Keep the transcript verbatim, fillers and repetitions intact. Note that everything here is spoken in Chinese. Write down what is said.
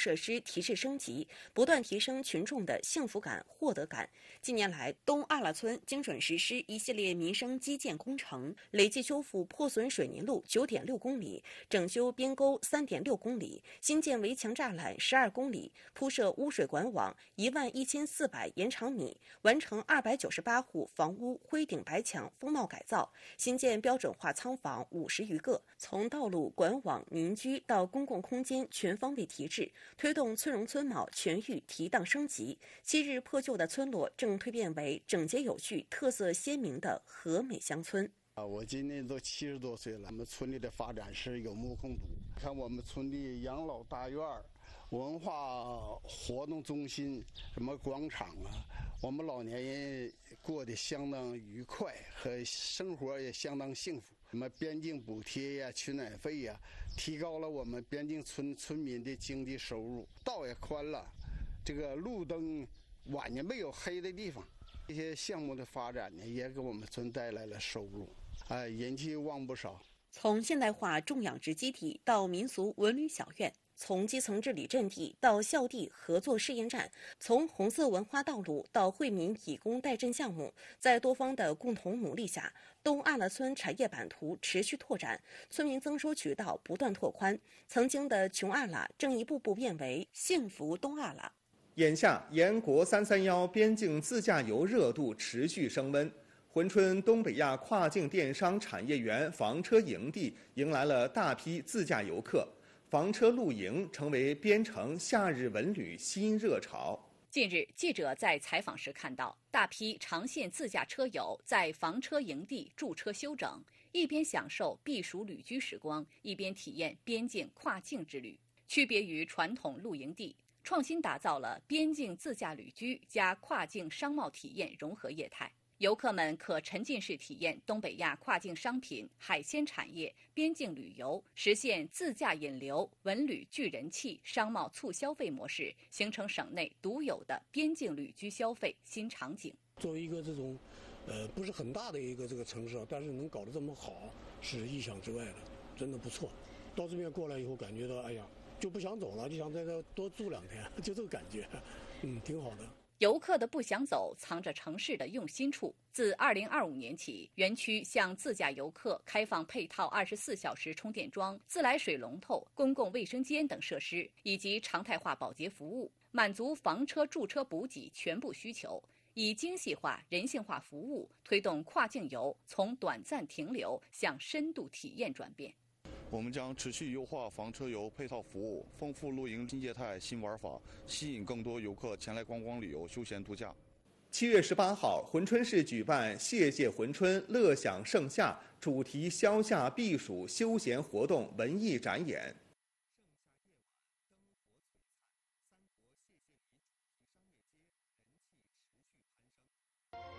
设施提质升级，不断提升群众的幸福感、获得感。近年来，东阿拉村精准实施一系列民生基建工程，累计修复破损水泥路九点六公里，整修边沟三点六公里，新建围墙栅栏十二公里，铺设污水管网一万一千四百延长米，完成二百九十八户房屋灰顶白墙风貌改造，新建标准化仓房五十余个，从道路、管网、民居到公共空间全方位提质，推动村容村貌全域提档升级。昔日破旧的村落正蜕变为整洁有序、特色鲜明的和美乡村。 啊，我今年都七十多岁了，我们村里的发展是有目共睹。看我们村的养老大院、文化活动中心、什么广场啊，我们老年人过得相当愉快，和生活也相当幸福。什么边境补贴呀、取暖费呀，提高了我们边境村村民的经济收入。道也宽了，这个路灯晚年没有黑的地方。这些项目的发展呢，也给我们村带来了收入，哎，人气旺不少。 从现代化种养殖基地到民俗文旅小院，从基层治理阵地到校地合作试验站，从红色文化道路到惠民以工代赈项目，在多方的共同努力下，东阿拉村产业版图持续拓展，村民增收渠道不断拓宽，曾经的穷阿拉正一步步变为幸福东阿拉。 眼下，沿国三三幺边境自驾游热度持续升温。珲春东北亚跨境电商产业园房车营地迎来了大批自驾游客，房车露营成为边城夏日文旅新热潮。 近日，记者在采访时看到，大批长线自驾车友在房车营地驻车休整，一边享受避暑旅居时光，一边体验边境跨境之旅。区别于传统露营地，创新打造了边境自驾旅居加跨境商贸体验融合业态。游客们可沉浸式体验东北亚跨境商品、海鲜产业、边境旅游，实现自驾引流、文旅聚人气、商贸促消费模式，形成省内独有的边境旅居消费新场景。 作为一个这种，呃，不是很大的一个这个城市，但是能搞得这么好，是意想之外的，真的不错。到这边过来以后，感觉到哎呀，就不想走了，就想在这多住两天，就这个感觉，嗯，挺好的。 游客的不想走，藏着城市的用心处。自二零二五年起，园区向自驾游客开放配套二十四小时充电桩、自来水龙头、公共卫生间等设施，以及常态化保洁服务，满足房车驻车补给全部需求，以精细化、人性化服务，推动跨境游从短暂停留向深度体验转变。 我们将持续优化房车游配套服务，丰富露营新业态新玩法，吸引更多游客前来观光旅游、休闲度假。 七月十八号，珲春市举办“谢谢珲春，乐享盛夏”主题消夏避暑休闲活动文艺展演。